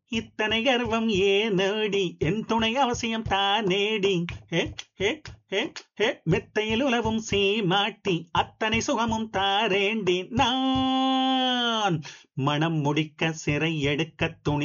இத்தனை கர்வம் ஏனேடி என் துணை அவசியம் தானேடி ஹே ஹே ஹே ஹே மெத்தையில் உலவும் சீமாட்டி அத்தனை சுகமும் தாரேண்டி நான் மனம் முடிக்க சிறை எடுக்க துணி